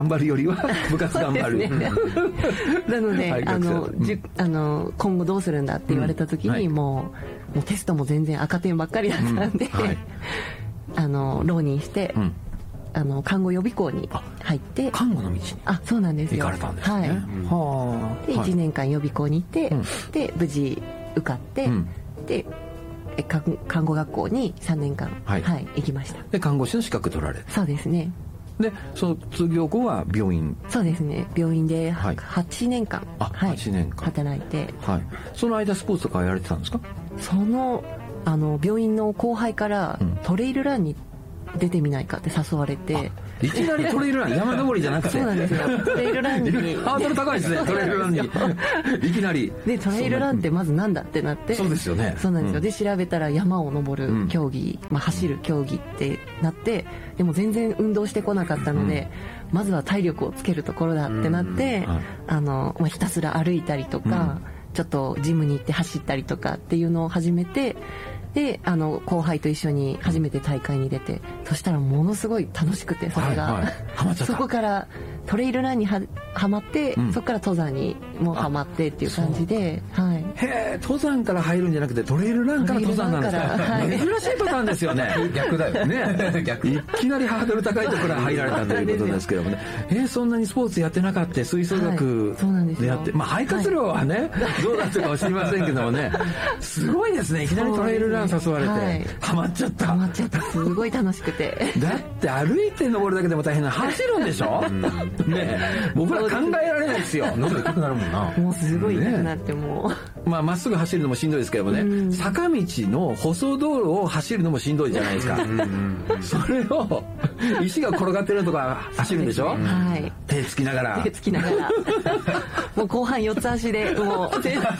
頑張るよりは部活頑張る、 ね、なので今後どうするんだって言われた時に、もうテストも全然赤点ばっかりだったんで、浪人して、看護予備校に入って、 看護の道にそうなんですよ、 行かれたんですね。 で1年間予備校に行って、で無事受かって、で看護学校に3年間、行きました。 で看護師の資格取られて。 そうですね。 で卒業後は病院。 そうですね、病院で8年間、 8年間働いて、 その間スポーツとかやられてたんですか？ 病院の後輩からトレイルランに出てみないかって誘われて、 いきなりトレイルラン、山登りじゃなくて。 そうなんですよ、トレイルランにハードル高いですね、トレイルランにいきなり。 でトレイルランってまずなんだってなって。 そうですよね。 そうなんですよ。で調べたら山を登る競技、走る競技ってなって、でも全然運動してこなかったので、まずは体力をつけるところだってなって、ひたすら歩いたりとか、ちょっとジムに行って走ったりとかっていうのを始めて、で後輩と一緒に初めて大会に出て、そしたらものすごい楽しくて、それが、そこからトレイルランにはまって、そこから登山にもはまってっていう感じで、 登山から入るんじゃなくてトレイルランから登山なんですか？珍しいパターンですよね。 逆だよね。 いきなりハードル高いところから入られたということですけどもね。そんなにスポーツやってなかった、吹奏楽でやって、肺活量はね、どうだったかは知りませんけどもね、すごいですね。いきなりトレイルラン誘われてハマっちゃった。 すごい楽しくて。 だって歩いて登るだけでも大変な、走るんでしょ？ね、僕ら考えられないですよ。 喉痛くなるもんな。 もうすごい痛くなってもう。 まっすぐ走るのもしんどいですけどもね、坂道の舗装道路を走るのもしんどいじゃないですか。それを石が転がってるとか走るんでしょ？手つきながら。もう後半4つ足でも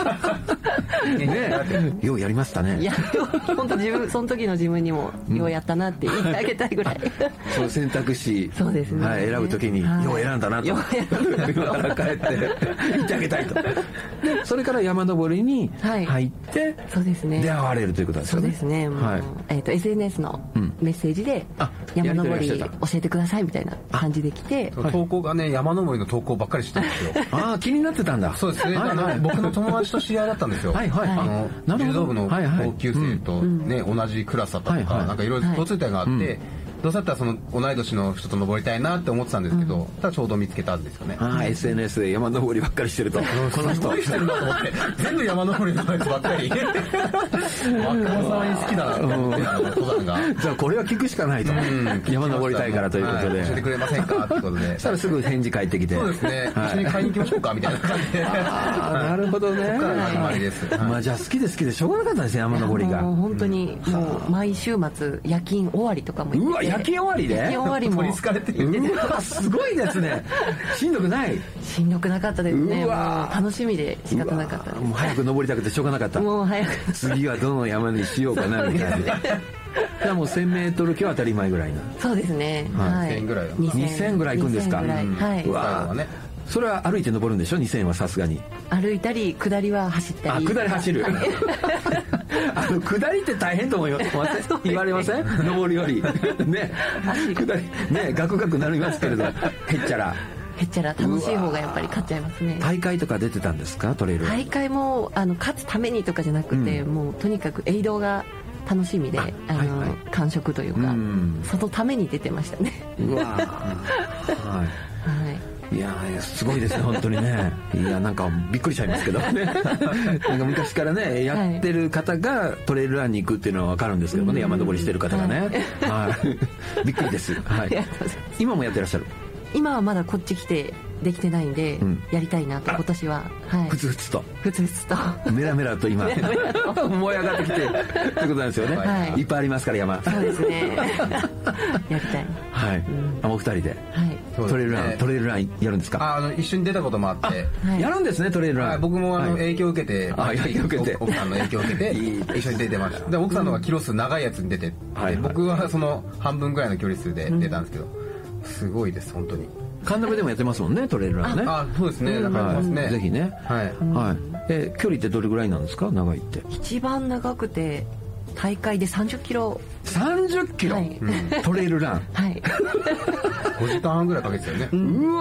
うようやりましたね。 いや本当その時の自分にもようやったなって言ってあげたいぐらい。 そう選択肢選ぶ時によう選んだなと。今から帰って言ってあげたいと。でそれから山登りに入って出会われるということですよね。 そうですね。SNS のメッセージで山登り教えてくださいみたいな感じで来て、 投稿がね、山登りの投稿ばっかりしてたんですよ。 気になってたんだ。 そうですね。僕の友達と知り合いだったんですよ。柔道部の同級生とね、同じクラスだったとか、なんかいろいろ共通点があって、どうせだったらその同い年の人と登りたいなって思ってたんですけど、ただちょうど見つけたんですよね。 SNS で山登りばっかりしてると、 この人してるなと思って、全部山登りのやつばっかり。若者に好きだなと思って、登山が。 じゃあこれは聞くしかないと。山登りたいからということで。 教えてくれませんかってことで。 そしたらすぐ返事返ってきて。 そうですね。一緒に買いに行きましょうかみたいな感じで。 なるほどね。 始まりです。 じゃあ好きでしょうがなかったですね、山登りが。 もう本当にもう毎週末夜勤終わりとかも行って。 うわ、夜勤終わりで？ 夜勤終わりも取りつかれてる。 うわ、すごいですね。しんどくない？ しんどくなかったですね。楽しみで仕方なかったです。 もう早く登りたくてしょうがなかった。 もう早く。 次はどの山にしようかなみたいな。じゃあもう 1000m 級は当たり前ぐらいな。 そうですね。 2000ぐらい。 2000ぐらい行くんですか？ はい。 うわ。それは歩いて登るんでしょ？2000はさすがに。 歩いたり下りは走ったり。 下り走る。下りって大変と思います。言われません？登るよりね。下りね、ガクガクなりますけれど、へっちゃら楽しい方がやっぱり勝っちゃいますね。 大会とか出てたんですか？トレイル。 大会も勝つためにとかじゃなくて、もうとにかくエイドが楽しみで、感触というか、そのために出てましたね。 うわ。いやすごいですね、本当にね。いや、なんかびっくりしちゃいますけどね。なんか昔からね、やってる方がトレイルランに行くっていうのは分かるんですけどもね、山登りしてる方がね。びっくりです。今もやってらっしゃる？ 今はまだこっち来てできてないんで、やりたいなと今年は。 ふつふつとメラメラと今燃え上がってきてってことなんですよね。いっぱいありますから山。 そうですね。やりたい。 お二人でトレイルランやるんですか？ 一緒に出たこともあってやるんですね、トレイルラン。 僕も影響を受けて、奥さんの影響を受けて一緒に出てました。で奥さんの方がキロ数長いやつに出て、僕はその半分ぐらいの距離数で出たんですけど、すごいです本当に。 神田部でもやってますもんね、トレイルランね。 そうですね。 ぜひね。距離ってどれぐらいなんですか？長いって。 一番長くて大会で30キロ 30キロ、トレイルラン。 はい。 5時間半ぐらいかけてたよね。 うわ